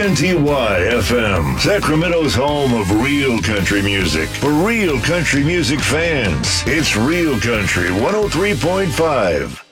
WNTY FM, Sacramento's home of real country music. For real country music fans, it's Real Country 103.5.